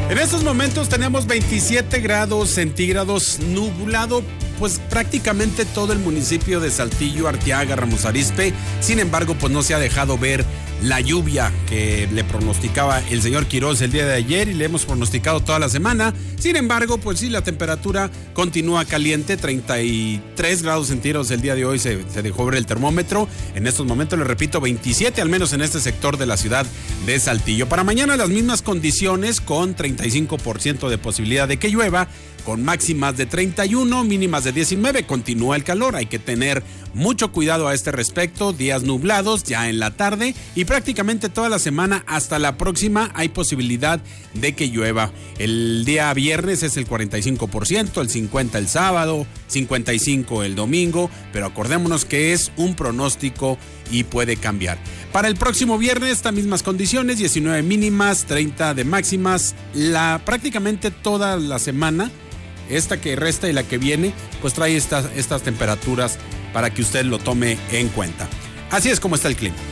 En estos momentos tenemos 27 grados centígrados, nublado pues prácticamente todo el municipio de Saltillo, Arteaga, Ramos Arizpe. Sin embargo, pues no se ha dejado ver la lluvia que le pronosticaba el señor Quirós el día de ayer y le hemos pronosticado toda la semana. Sin embargo, pues sí, la temperatura continúa caliente, 33 grados centígrados el día de hoy se dejó ver el termómetro. En estos momentos, le repito, 27, al menos en este sector de la ciudad de Saltillo. Para mañana las mismas condiciones, con 35% de posibilidad de que llueva, con máximas de 31, mínimas de 19, continúa el calor, hay que tener mucho cuidado a este respecto, días nublados ya en la tarde y prácticamente toda la semana hasta la próxima hay posibilidad de que llueva. El día viernes es el 45%, el 50% el sábado, 55% el domingo, pero acordémonos que es un pronóstico y puede cambiar. Para el próximo viernes, estas mismas condiciones, 19 mínimas, 30 de máximas, prácticamente toda la semana. Esta que resta y la que viene, pues trae estas temperaturas para que usted lo tome en cuenta. Así es como está el clima.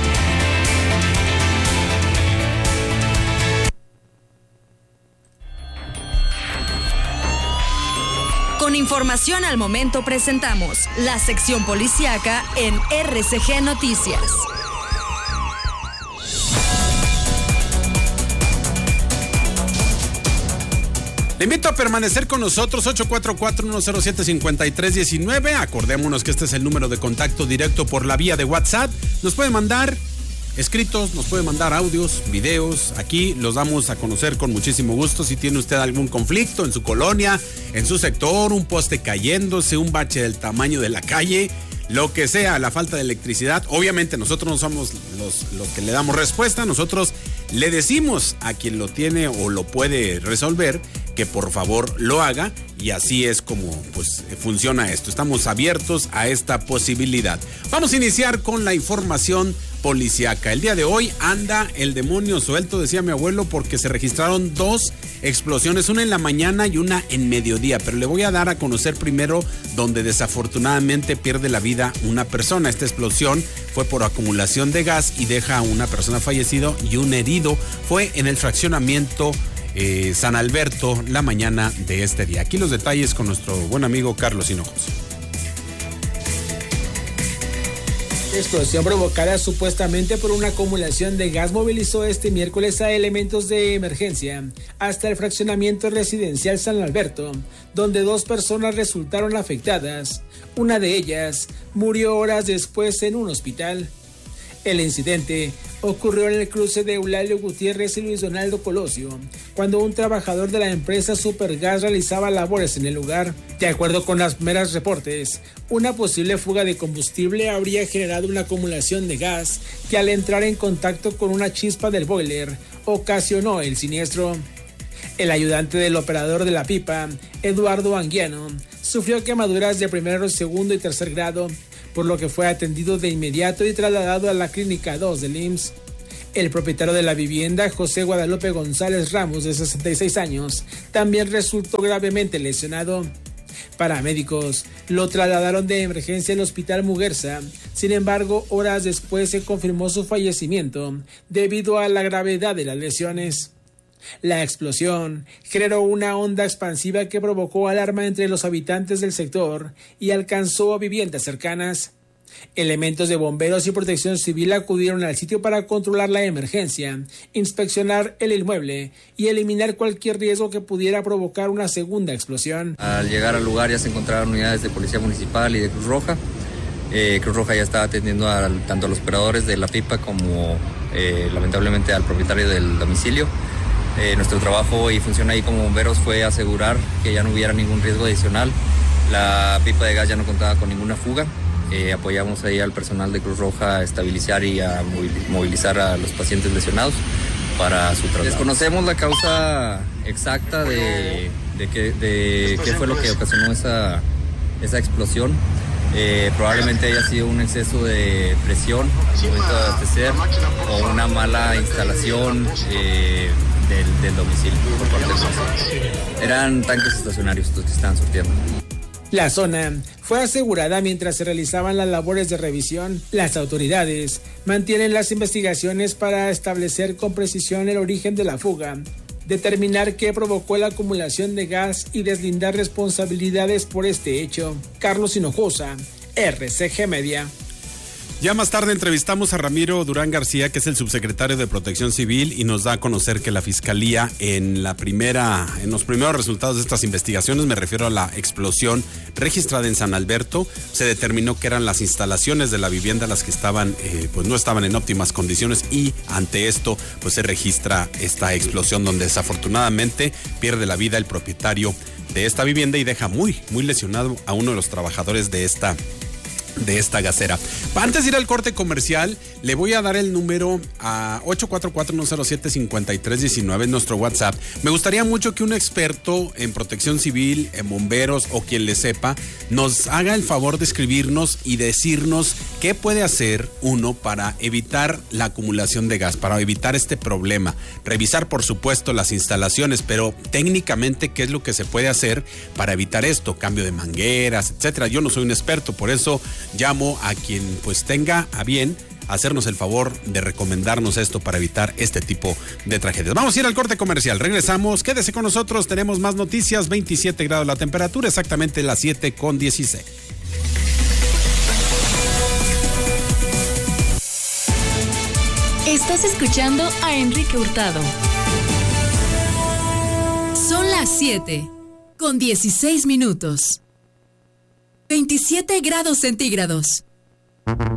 Con información al momento presentamos la sección policíaca en RCG Noticias. Le invito a permanecer con nosotros, 844-107-5319. Acordémonos que este es el número de contacto directo por la vía de WhatsApp. Nos puede mandar escritos, nos puede mandar audios, videos. Aquí los damos a conocer con muchísimo gusto. Si tiene usted algún conflicto en su colonia, en su sector, un poste cayéndose, un bache del tamaño de la calle, lo que sea, la falta de electricidad. Obviamente nosotros no somos los que le damos respuesta. Nosotros le decimos a quien lo tiene o lo puede resolver que por favor lo haga, y así es como pues funciona esto. Estamos abiertos a esta posibilidad. Vamos a iniciar con la información policíaca. El día de hoy anda el demonio suelto, decía mi abuelo, porque se registraron 2 explosiones, una en la mañana y una en mediodía, pero le voy a dar a conocer primero donde desafortunadamente pierde la vida una persona. Esta explosión fue por acumulación de gas y deja a una persona fallecida y un herido. Fue en el fraccionamiento San Alberto la mañana de este día. Aquí los detalles con nuestro buen amigo Carlos Hinojos. Explosión provocada supuestamente por una acumulación de gas movilizó este miércoles a elementos de emergencia hasta el fraccionamiento residencial San Alberto, donde 2 personas resultaron afectadas. Una de ellas murió horas después en un hospital. El incidente ocurrió en el cruce de Eulalio Gutiérrez y Luis Donaldo Colosio, cuando un trabajador de la empresa Supergas realizaba labores en el lugar. De acuerdo con los primeros reportes, una posible fuga de combustible habría generado una acumulación de gas que, al entrar en contacto con una chispa del boiler, ocasionó el siniestro. El ayudante del operador de la pipa, Eduardo Anguiano, sufrió quemaduras de primero, segundo y tercer grado, por lo que fue atendido de inmediato y trasladado a la Clínica 2 del IMSS. El propietario de la vivienda, José Guadalupe González Ramos, de 66 años, también resultó gravemente lesionado. Paramédicos lo trasladaron de emergencia al Hospital Muguerza. Sin embargo, horas después se confirmó su fallecimiento debido a la gravedad de las lesiones. La explosión generó una onda expansiva que provocó alarma entre los habitantes del sector y alcanzó a viviendas cercanas. Elementos de bomberos y protección civil acudieron al sitio para controlar la emergencia, inspeccionar el inmueble y eliminar cualquier riesgo que pudiera provocar una segunda explosión. Al llegar al lugar ya se encontraron unidades de Policía Municipal y de Cruz Roja. Cruz Roja ya estaba atendiendo tanto a los operadores de la pipa como lamentablemente al propietario del domicilio. Nuestro trabajo y función ahí como bomberos fue asegurar que ya no hubiera ningún riesgo adicional. La pipa de gas ya no contaba con ninguna fuga. Apoyamos ahí al personal de Cruz Roja a estabilizar y a movilizar a los pacientes lesionados para su traslado. Desconocemos la causa exacta de qué fue lo que ocasionó esa explosión. Probablemente haya sido un exceso de presión al momento de abastecer o una mala instalación del domicilio por parte del domicilio. Eran tanques estacionarios los que estaban surtiendo. La zona fue asegurada mientras se realizaban las labores de revisión. Las autoridades mantienen las investigaciones para establecer con precisión el origen de la fuga, determinar qué provocó la acumulación de gas y deslindar responsabilidades por este hecho. Carlos Hinojosa, RCG Media. Ya más tarde entrevistamos a Ramiro Durán García, que es el subsecretario de Protección Civil, y nos da a conocer que la Fiscalía en los primeros resultados de estas investigaciones, me refiero a la explosión registrada en San Alberto, se determinó que eran las instalaciones de la vivienda las que estaban, pues no estaban en óptimas condiciones, y ante esto pues se registra esta explosión donde desafortunadamente pierde la vida el propietario de esta vivienda y deja muy lesionado a uno de los trabajadores de esta gasera. Antes de ir al corte comercial, le voy a dar el número a 844-107-5319, en nuestro WhatsApp. Me gustaría mucho que un experto en protección civil, en bomberos o quien le sepa, nos haga el favor de escribirnos y decirnos qué puede hacer uno para evitar la acumulación de gas, para evitar este problema. Revisar, por supuesto, las instalaciones, pero técnicamente, ¿qué es lo que se puede hacer para evitar esto? Cambio de mangueras, etcétera. Yo no soy un experto, por eso llamo a quien pues tenga a bien hacernos el favor de recomendarnos esto para evitar este tipo de tragedias. Vamos a ir al corte comercial, regresamos, quédese con nosotros, tenemos más noticias. 27 grados la temperatura, exactamente las 7:16. Estás escuchando a Enrique Hurtado. Son las 7:16. 27 grados centígrados.